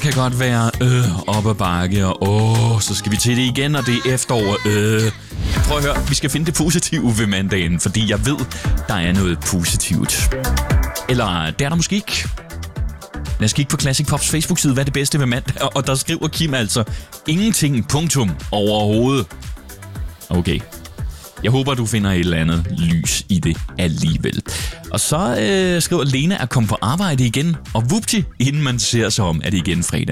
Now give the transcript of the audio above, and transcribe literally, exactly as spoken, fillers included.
kan godt være øh, op ad bakke, og åh, så skal vi til det igen, og det er efterår. Øh. Prøv at høre, vi skal finde det positive ved mandagen, fordi jeg ved, der er noget positivt. Eller det er der måske ikke. Lad os kigge på Classic Pops Facebook-side, hvad er det bedste ved mandag, og der skriver Kim altså ingenting, punktum, overhovedet. Okay. Jeg håber, du finder et eller andet lys i det alligevel. Og så øh, skriver Lena at komme på arbejde igen, og vupti, inden man ser sig om, er det igen fredag.